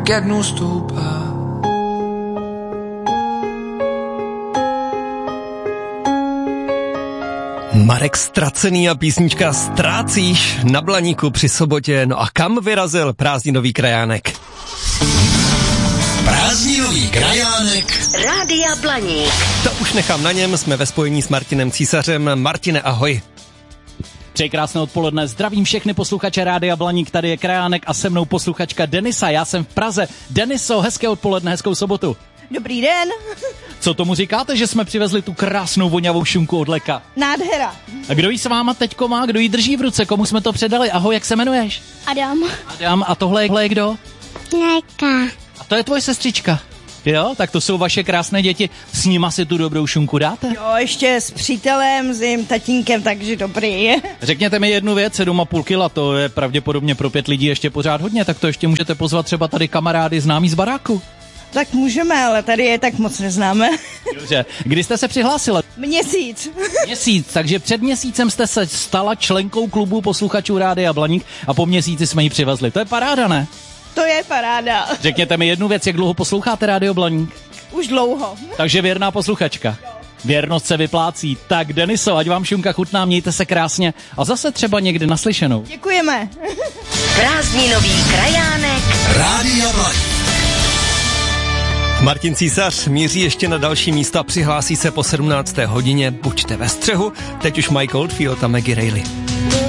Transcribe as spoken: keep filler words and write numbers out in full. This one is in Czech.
ke dnu stoupá. Marek Ztracený a písnička Ztrácíš na Blaníku při sobotě. No a kam vyrazil prázdninový krajánek? Prázdninový krajánek Rádia Blaník. To už nechám na něm, jsme ve spojení s Martinem Císařem. Martine, ahoj. Přeji krásné odpoledne, zdravím všechny posluchače Rádia Blaník, tady je krajánek a se mnou posluchačka Denisa, já jsem v Praze. Deniso, hezké odpoledne, hezkou sobotu. Dobrý den. Co tomu říkáte, že jsme přivezli tu krásnou voňavou šunku od Leka? Nádhera. A kdo jí s váma teďko má, kdo jí drží v ruce, komu jsme to předali? Ahoj, jak se jmenuješ? Adam. Adam, a tohle je, tohle je kdo? Leka. A to je tvoje sestřička. Jo, tak to jsou vaše krásné děti, s nima si tu dobrou šunku dáte? Jo, ještě s přítelem, s jejím tatínkem, takže dobrý. Řekněte mi jednu věc, sedm a půl kila, to je pravděpodobně pro pět lidí ještě pořád hodně, tak to ještě můžete pozvat třeba tady kamarády známí z baráku. Tak můžeme, ale tady je tak moc neznáme. Dobře, kdy jste se přihlásila? Měsíc. Měsíc, takže před měsícem jste se stala členkou klubu posluchačů Rádia Blaník a po měsíci jsme ji přivezli. To je paráda, ne? To je paráda. Řekněte mi jednu věc, jak dlouho posloucháte Rádio Blaník? Už dlouho. Takže věrná posluchačka. Věrnost se vyplácí. Tak Deniso, ať vám šunka chutná, mějte se krásně a zase třeba někdy naslyšenou. Děkujeme. Prázdninový krajánek Rádia Blaník. Martin Císař míří ještě na další místa, přihlásí se po sedmnácté hodině. Buďte ve střehu, teď už Mike Oldfield a Maggie Reilly.